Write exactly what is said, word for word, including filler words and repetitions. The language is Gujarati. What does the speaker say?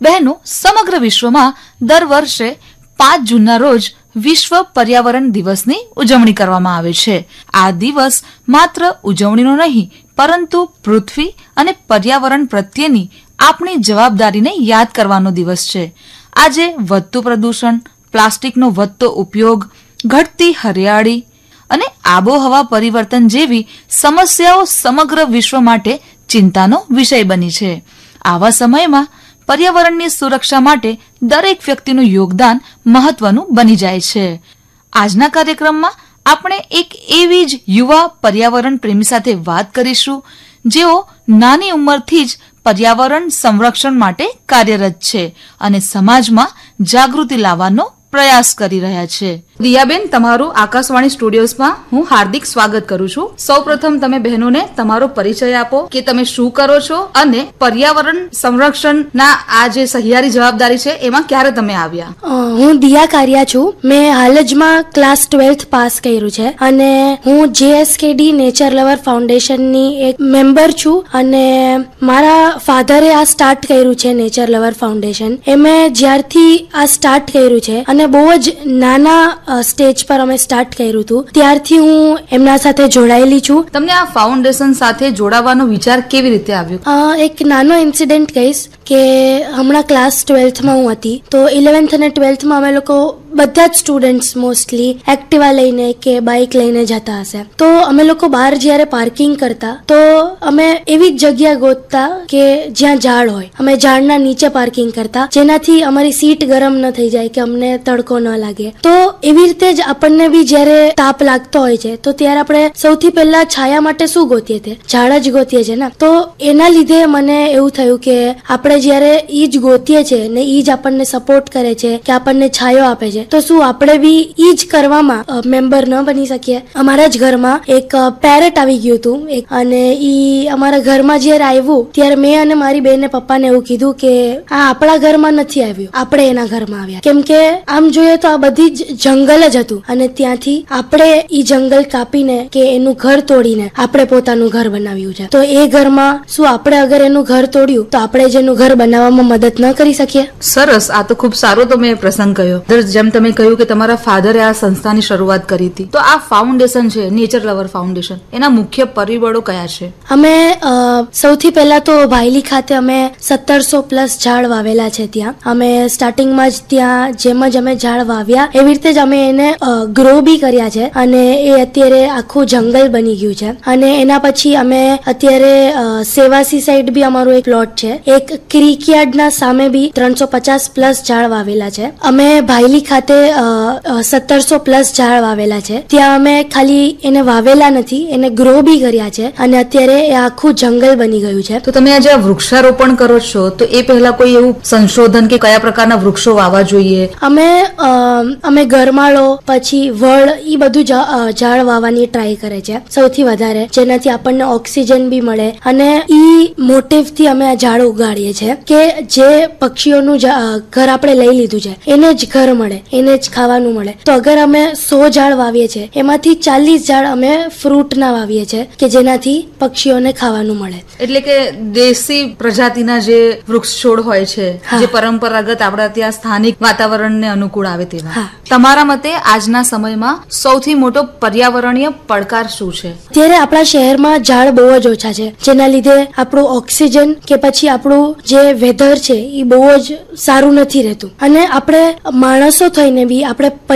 બહેનો, સમગ્ર વિશ્વમાં દર વર્ષે પાંચ જૂનના રોજ વિશ્વ પર્યાવરણ દિવસની ઉજવણી કરવામાં આવે છે. આ દિવસ માત્ર ઉજવણીનો નહીં, પરંતુ પૃથ્વી અને પર્યાવરણ પ્રત્યેની આપણી જવાબદારીને યાદ કરવાનો દિવસ છે. આજે વધતું પ્રદૂષણ, પ્લાસ્ટિકનો વધતો ઉપયોગ, ઘટતી હરિયાળી અને આબોહવા પરિવર્તન જેવી સમસ્યાઓ સમગ્ર વિશ્વ માટે ચિંતાનો વિષય બની છે. આવા સમયમાં પર્યાવરણની સુરક્ષા માટે દરેક વ્યક્તિનું યોગદાન મહત્વનું બની જાય છે. આજના કાર્યક્રમમાં આપણે એક એવી જ યુવા પર્યાવરણ પ્રેમી સાથે વાત કરીશું, જેઓ નાની ઉંમરથી જ પર્યાવરણ સંરક્ષણ માટે કાર્યરત છે અને સમાજમાં જાગૃતિ લાવવાનો પ્રયાસ કરી રહ્યા છે. રિયાબેન, તમારું આકાશવાણી સ્ટુડિયોઝમાં હું હાર્દિક સ્વાગત કરું છું. સૌપ્રથમ તમે બહેનોને તમારો પરિચય આપો કે તમે શું કરો છો અને પર્યાવરણ સંરક્ષણના આ જે સહિયારી જવાબદારી છે એમાં ક્યારે તમે આવ્યા? હું દિયા કારિયા છું. મેં હાલ જ માં ક્લાસ ટ્વેલ્થ પાસ કર્યું છે અને હું જેએસકેડી નેચર લવર ફાઉન્ડેશનની એક મેમ્બર છું અને મારા ફાધરે આ સ્ટાર્ટ કર્યું છે નેચર લવર ફાઉન્ડેશન. એ મેં જ્યારથી આ સ્ટાર્ટ કર્યું છે અને બહુ જ નાના સ્ટેજ પર અમે સ્ટાર્ટ કર્યું હતું ત્યારથી હું એમના સાથે જોડાયેલી છું. તમને આ ફાઉન્ડેશન સાથે જોડાવાનો વિચાર કેવી રીતે આવ્યો? એક નાનો ઇન્સિડન્ટ કહીશ કે હમણાં ક્લાસ ટ્વેલ્થમાં હું હતી તો ઇલેવન્થ અને ટ્વેલ્થમાં અમે લોકો બધા જ સ્ટુડન્ટ્સ મોસ્ટલી એક્ટિવા લઈને કે બાઇક લઈને જતા હશે. તો અમે લોકો બહાર જ્યારે પાર્કિંગ કરતા તો અમે એવી જ જગ્યા ગોતતા કે જ્યાં ઝાડ હોય. અમે ઝાડના નીચે પાર્કિંગ કરતા જેનાથી અમારી સીટ ગરમ ન થઈ જાય કે અમને તડકો ન લાગે. તો એવી રીતે જ આપણને બી જયારે તાપ લાગતો હોય છે તો ત્યારે આપણે સૌથી પહેલા છાયા માટે શું ગોતીએ છીએ? ઝાડ જ ગોતીએ છીએ ને. તો એના લીધે મને એવું થયું કે આપણે જયારે ઈ જ ગોતીએ છીએ ને ઈ જ આપણને સપોર્ટ કરે છે કે આપણને છાયો આપે છે તો શું આપણે બી ઈ જ કરવામાં મેમ્બર ન બની શકીએ? અમારા જ ઘરમાં એક પેરેટ આવી ગયું હતું અને ઈ અમારા ઘરમાં જયારે આવ્યું ત્યારે મેં અને મારી બેને પપ્પાને એવું કીધું કે આ આપણા ઘરમાં નથી આવ્યું, આપણે એના ઘરમાં આવ્યા. કેમ કે આમ જોઈએ તો આ બધી જ જંગલ જ હતું અને ત્યાંથી આપણે ઈ જંગલ કાપીને કે એનું ઘર તોડીને આપણે પોતાનું ઘર બનાવ્યું છે. તો એ ઘરમાં શું આપણે અગર એનું ઘર તોડ્યું તો આપણે જ એનું ઘર બનાવવામાં મદદ ન કરી શકીએ? સરસ, આ તો ખૂબ સારો તમે પ્રસંગ કહ્યો. જેમ તમે કહ્યું કે તમારા ફાધરે આ સંસ્થાની શરૂઆત કરી હતી, તો આ ફાઉન્ડેશન છે નેચર લવર ફાઉન્ડેશન, એના મુખ્ય પરિબળો કયા છે? અમે સૌથી પહેલા તો ભાયલી ખાતે અમે સત્તરસો પ્લસ ઝાડ વાવેલા છે. ત્યાં અમે સ્ટાર્ટિંગમાં જ ત્યાં જેમ જ અમે ઝાડ વાવ્યા એવી રીતે જ અમે એને ગ્રો બી કર્યા છે અને એ અત્યારે આખું જંગલ બની ગયું છે. અને એના પછી અમે અત્યારે સેવાસી સાઈડ બી અમારો એક પ્લોટ છે, એક ક્રિકયાર્ડ ના સામે બી ત્રણસો પચાસ પ્લસ ઝાડ વાવેલા છે. અમે ભાયલી ખાતે સત્તરસો પ્લસ ઝાડ વાવેલા છે. ત્યાં અમે ખાલી એને વાવેલા નથી, એને ગ્રો બી કર્યા છે અને અત્યારે એ આખું જંગલ બની ગયું છે. તો તમે આજે વૃક્ષારોપણ કરો છો તો એ પહેલા કોઈ એવું સંશોધન કે કયા પ્રકારના વૃક્ષો વાવવા જોઈએ? અમે અમે ગરમાળો પછી વડ ઈ બધું ઝાડ વાવવાની ટ્રાય કરે છે સૌથી વધારે, જેનાથી આપણને ઓક્સિજન બી મળે અને ઈ મોટિવ થી અમે આ ઝાડ ઉગાડીએ છીએ કે જે પક્ષીઓનું ઘર આપણે લઈ લીધું છે એને જ ઘર મળે, એને જ ખાવાનું મળે. તો અગર અમે સો ઝાડ વાવીએ છીએ એમાંથી ચાલીસ ઝાડ અમે ફ્રૂટ ના વાવીએ છીએ કે જેનાથી પક્ષીઓને ખાવાનું મળે. એટલે કે દેશી પ્રજાતિના જે વૃક્ષ છોડ હોય છે જે પરંપરાગત આપણા ત્યાં સ્થાનિક વાતાવરણને અનુકૂળ આવે તેવા. તમારા મતે આજના સમયમાં સૌથી મોટો પર્યાવરણીય પડકાર શું છે? ત્યારે આપણા શહેરમાં ઝાડ બહુ જ ઓછા છે જેના લીધે આપણું ઓક્સિજન કે પછી આપણું જે વેધર છે એ બહુ જ સારું નથી રહેતું અને આપણે માણસો થઈને બી આપણે